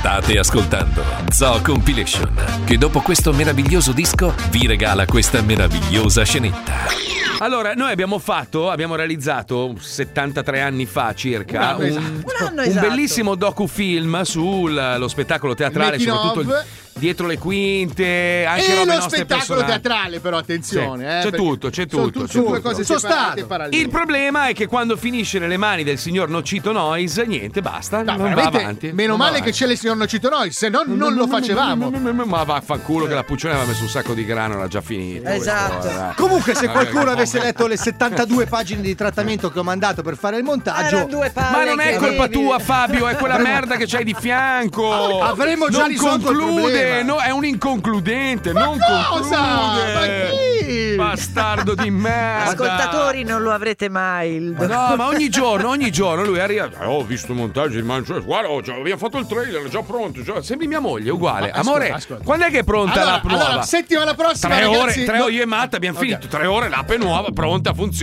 State ascoltando Zoo Compilation, che dopo questo meraviglioso disco vi regala questa meravigliosa scenetta. Allora, noi abbiamo realizzato 73 anni fa circa un bellissimo docufilm sullo spettacolo teatrale, soprattutto dietro le quinte, anche robe lo nostre spettacolo personali. teatrale, però attenzione, C'è tutto. Sono due cose separate e parallele. Il problema è che quando finisce nelle mani del signor Nocito Noise, niente, basta, non va avanti. Meno male che c'è il signor Nocito Noise, se no non lo facevamo. Ma vaffanculo che la Puccione aveva messo un sacco di grano, era già finito. Esatto. Comunque, se qualcuno avesse letto le 72 pagine di trattamento che ho mandato per fare il montaggio, ma non è colpa tua, Fabio, è quella merda che c'hai di fianco. Avremmo già risolto il problema. No, è un inconcludente, non conclude. Ma chi? Bastardo di merda. Ascoltatori, non lo avrete mai. No, ma ogni giorno lui arriva. Ho visto il montaggio di Mancio. Guarda, abbiamo fatto il trailer, è già pronto. Sembri mia moglie, uguale. Amore, quando è che è pronta l'app nuova? Settimana prossima, 3 ore, ragazzi, 3 ore io e Matt abbiamo finito. 3 ore, l'app è nuova, pronta, funziona.